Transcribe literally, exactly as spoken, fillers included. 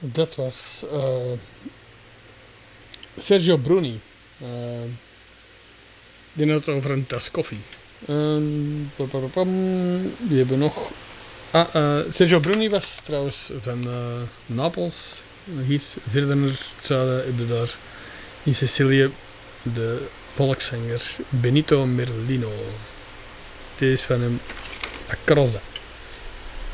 Dat was uh, Sergio Bruni. Uh, die had het over een tas koffie. Um, Die hebben nog... Ah, uh, Sergio Bruni was trouwens van uh, Napels. Iets verder naar het zuiden heb je daar in Sicilië de volkszanger Benito Merlino. Dit is van hem Acroza.